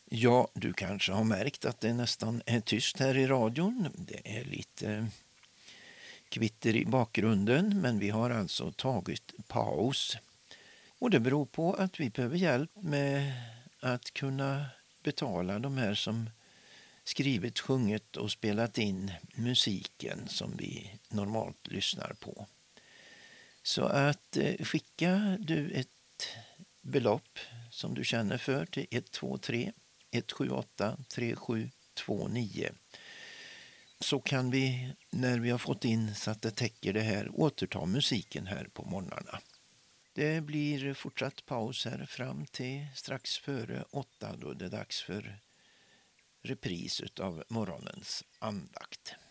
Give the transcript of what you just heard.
Ja, du kanske har märkt att det nästan är tyst här i radion. Det är lite kvitter i bakgrunden, men vi har alltså tagit paus. Och det beror på att vi behöver hjälp med att kunna betala de här som skrivit, sjungit och spelat in musiken som vi normalt lyssnar på. Så att skicka du ett belopp som du känner för till 123 178 3729. Så kan vi, när vi har fått in så att det täcker det här, återta musiken här på morgnarna. Det blir fortsatt paus här fram till strax före 8 då det är dags för repris av morgonens andakt.